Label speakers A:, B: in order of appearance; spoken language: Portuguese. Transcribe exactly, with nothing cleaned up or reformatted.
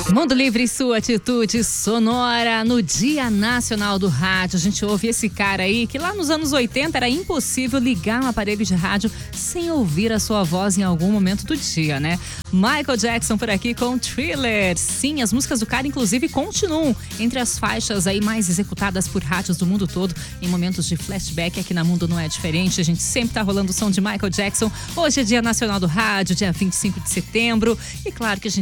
A: Mundo Livre, sua atitude sonora no Dia Nacional do Rádio. A gente ouve esse cara aí que lá nos anos oitenta era impossível ligar um aparelho de rádio sem ouvir a sua voz em algum momento do dia, né? Michael Jackson por aqui com Thriller. Sim, as músicas do cara inclusive continuam entre as faixas aí mais executadas por rádios do mundo todo em momentos de flashback. Aqui na Mundo não é diferente, a gente sempre tá rolando o som de Michael Jackson. Hoje é Dia Nacional do Rádio, dia vinte e cinco de setembro, e claro que a gente